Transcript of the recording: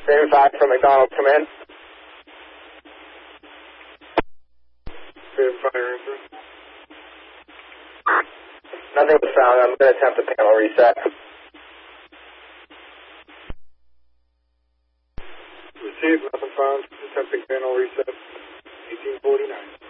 Stream 5 from McDonald's, come in. Stream 5, answer. Nothing was found. I'm going to attempt the panel reset. Received, nothing found. Attempting panel reset. 1849.